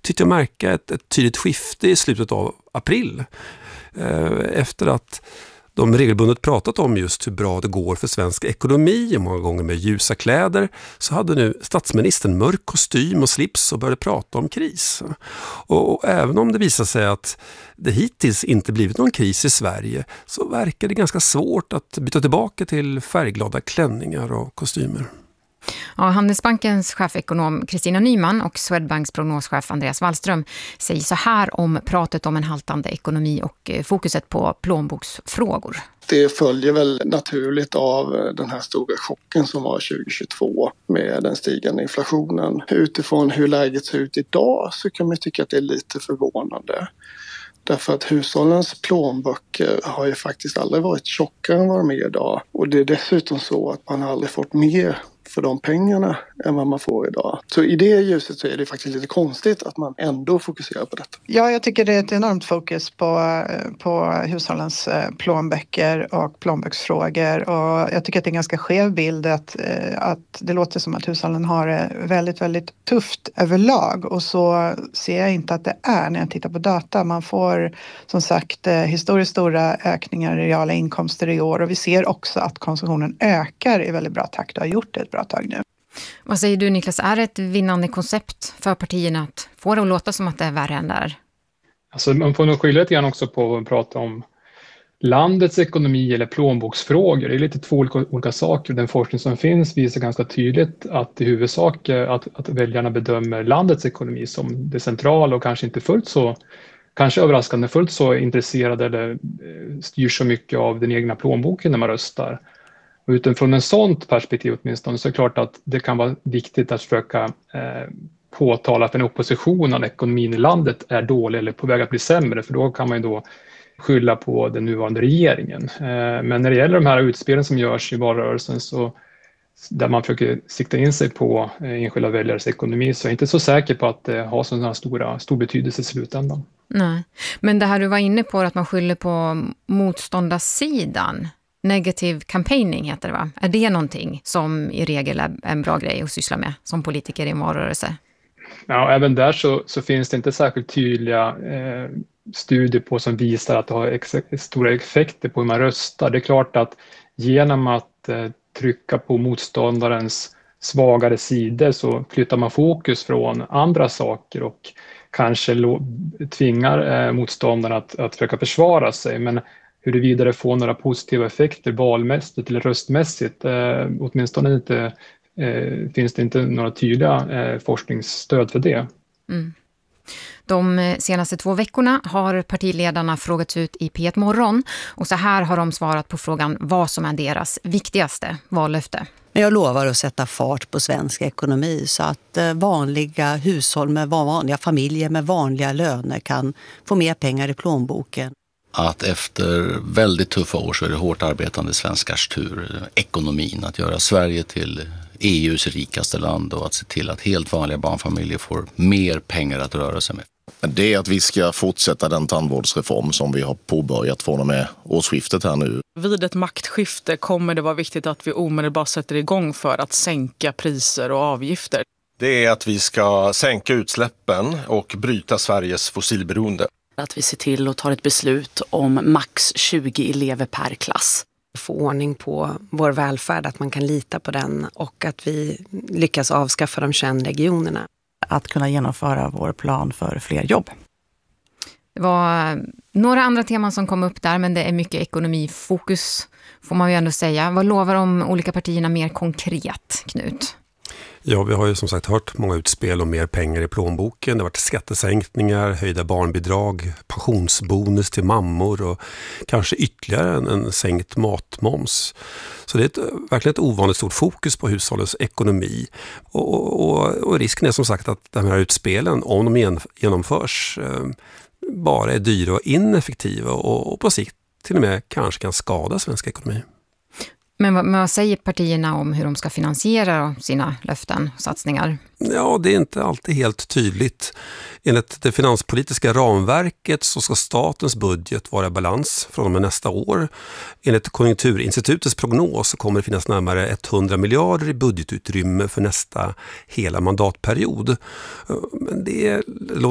tyckte jag märka ett tydligt skifte i slutet av april. Efter att de regelbundet pratat om just hur bra det går för svensk ekonomi, många gånger med ljusa kläder, så hade nu statsministern mörk kostym och slips och började prata om kris. Och även om det visar sig att det hittills inte blivit någon kris i Sverige, så verkar det ganska svårt att byta tillbaka till färgglada klänningar och kostymer. Ja, Handelsbankens chefekonom Kristina Nyman och Swedbanks prognoschef Andreas Wallström säger så här om pratet om en haltande ekonomi och fokuset på plånboksfrågor. Det följer väl naturligt av den här stora chocken som var 2022 med den stigande inflationen. Utifrån hur läget ser ut idag så kan man tycka att det är lite förvånande. Därför att hushållens plånböcker har ju faktiskt aldrig varit tjockare än vad de är idag. Och det är dessutom så att man aldrig fått mer för de pengarna än vad man får idag. Så i det ljuset så är det faktiskt lite konstigt att man ändå fokuserar på detta. Ja, jag tycker det är ett enormt fokus på hushållens plånböcker och plånböcksfrågor. Och jag tycker att det är en ganska skev bild att det låter som att hushållen har det väldigt, väldigt tufft överlag. Och så ser jag inte att det är när jag tittar på data. Man får som sagt historiskt stora ökningar i reala inkomster i år. Och vi ser också att konsumtionen ökar i väldigt bra takt och har gjort det ett bra tag nu. Vad säger du, Niklas? Är det ett vinnande koncept för partierna att få det att låta som att det är värre än där? Alltså man får nog skilja lite grann också på att prata om landets ekonomi eller plånboksfrågor. Det är lite två olika saker. Den forskning som finns visar ganska tydligt att i huvudsak att väljarna bedömer landets ekonomi som det centrala och kanske inte fullt så, kanske överraskande fullt så intresserade eller styr så mycket av den egna plånboken när man röstar. Och utifrån en sånt perspektiv åtminstone så är det klart att det kan vara viktigt att försöka påtala för en opposition att ekonomin i landet är dålig eller på väg att bli sämre, för då kan man ju då skylla på den nuvarande regeringen. Men när det gäller de här utspelen som görs i valrörelsen så där man försöker sikta in sig på enskilda väljares ekonomi, så är jag inte så säker på att det har sån här stor betydelse i slutändan. Nej, men det här du var inne på att man skyller på motståndarsidan. Negative campaigning heter det, va? Är det någonting som i regel är en bra grej att syssla med som politiker i en valrörelse? Ja, även där så finns det inte särskilt tydliga studier på som visar att det har stora effekter på hur man röstar. Det är klart att genom att trycka på motståndarens svagare sidor så flyttar man fokus från andra saker och kanske tvingar motståndaren att försöka försvara sig. Men huruvida det får några positiva effekter valmässigt eller röstmässigt, åtminstone inte, finns det inte några tydliga forskningsstöd för det. Mm. De senaste 2 veckorna har partiledarna frågats ut i P1 Morgon och så här har de svarat på frågan vad som är deras viktigaste vallöfte. Jag lovar att sätta fart på svensk ekonomi så att vanliga hushåll med vanliga familjer med vanliga löner kan få mer pengar i plånboken. Att efter väldigt tuffa år så är det hårt arbetande svenskars tur, ekonomin, att göra Sverige till EUs rikaste land och att se till att helt vanliga barnfamiljer får mer pengar att röra sig med. Det är att vi ska fortsätta den tandvårdsreform som vi har påbörjat från och med årsskiftet här nu. Vid ett maktskifte kommer det vara viktigt att vi omedelbart sätter igång för att sänka priser och avgifter. Det är att vi ska sänka utsläppen och bryta Sveriges fossilberoende. Att vi ser till och tar ett beslut om max 20 elever per klass. Få ordning på vår välfärd, att man kan lita på den och att vi lyckas avskaffa de 21 regionerna. Att kunna genomföra vår plan för fler jobb. Det var några andra teman som kom upp där, men det är mycket ekonomifokus får man ju ändå säga. Vad lovar de olika partierna mer konkret, Knut? Ja, vi har ju som sagt hört många utspel om mer pengar i plånboken. Det har varit skattesänkningar, höjda barnbidrag, pensionsbonus till mammor och kanske ytterligare en sänkt matmoms. Så det är verkligen ett ovanligt stort fokus på hushållens ekonomi. Och risken är som sagt att de här utspelen, om de genomförs, bara är dyra och ineffektiva och på sikt till och med kanske kan skada svensk ekonomi. Men vad säger partierna om hur de ska finansiera sina löften och satsningar? Ja, det är inte alltid helt tydligt. Enligt det finanspolitiska ramverket så ska statens budget vara i balans från och med nästa år. Enligt Konjunkturinstitutets prognos så kommer det finnas närmare 100 miljarder i budgetutrymme för nästa hela mandatperiod. Men det